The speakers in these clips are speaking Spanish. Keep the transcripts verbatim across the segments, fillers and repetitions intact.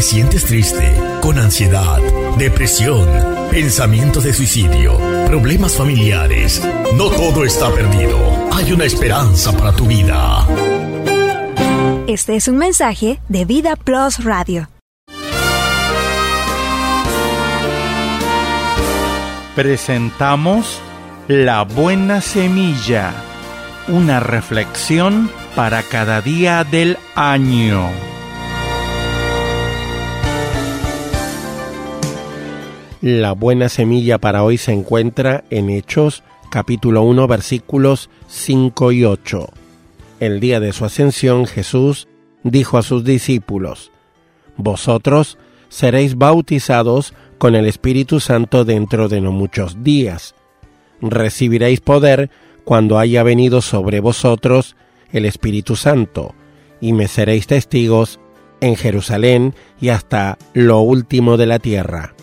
sientes triste, con ansiedad, depresión, pensamientos de suicidio, problemas familiares, no todo está perdido. Hay una esperanza para tu vida. Este es un mensaje de Vida Plus Radio. Presentamos La Buena Semilla, una reflexión para cada día del año. La buena semilla para hoy se encuentra en Hechos, capítulo uno, versículos cinco y ocho. El día de su ascensión, Jesús dijo a sus discípulos: Vosotros seréis bautizados con el Espíritu Santo dentro de no muchos días. Recibiréis poder cuando haya venido sobre vosotros el Espíritu Santo, y me seréis testigos en Jerusalén y hasta lo último de la tierra.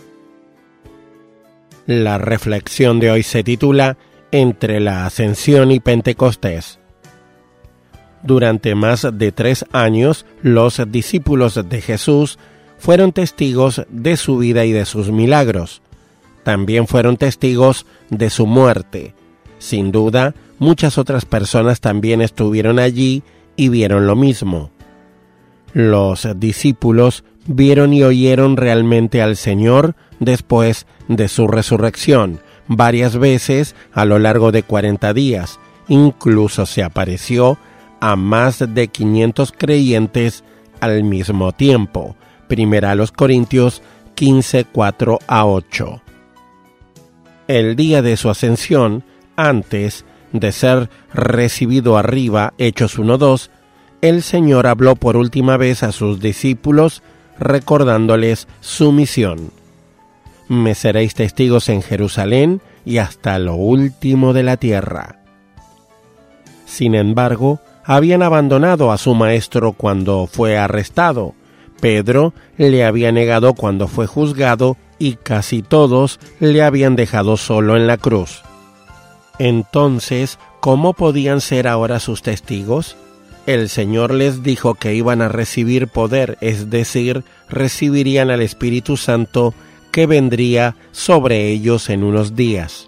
La reflexión de hoy se titula Entre la Ascensión y Pentecostés. Durante más de tres años, los discípulos de Jesús fueron testigos de su vida y de sus milagros. También fueron testigos de su muerte. Sin duda, muchas otras personas también estuvieron allí y vieron lo mismo. Los discípulos vieron y oyeron realmente al Señor después de su resurrección, varias veces a lo largo de cuarenta días. Incluso se apareció a más de quinientos creyentes al mismo tiempo. Primera a los Corintios quince, cuatro a ocho. El día de su ascensión, antes de ser recibido arriba, Hechos uno dos, el Señor habló por última vez a sus discípulos, recordándoles su misión. Me seréis testigos en Jerusalén y hasta lo último de la tierra. Sin embargo, habían abandonado a su maestro cuando fue arrestado. Pedro le había negado cuando fue juzgado y casi todos le habían dejado solo en la cruz. Entonces, ¿cómo podían ser ahora sus testigos? El Señor les dijo que iban a recibir poder, es decir, recibirían al Espíritu Santo que vendría sobre ellos en unos días.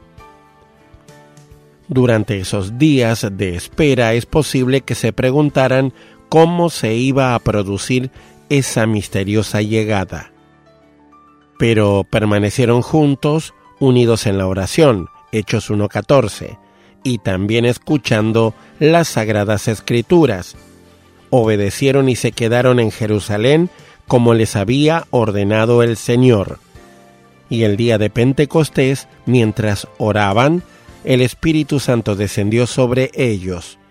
Durante esos días de espera es posible que se preguntaran cómo se iba a producir esa misteriosa llegada. Pero permanecieron juntos, unidos en la oración, Hechos uno catorce, y también escuchando las Sagradas Escrituras. Obedecieron y se quedaron en Jerusalén como les había ordenado el Señor. Y el día de Pentecostés, mientras oraban, el Espíritu Santo descendió sobre ellos.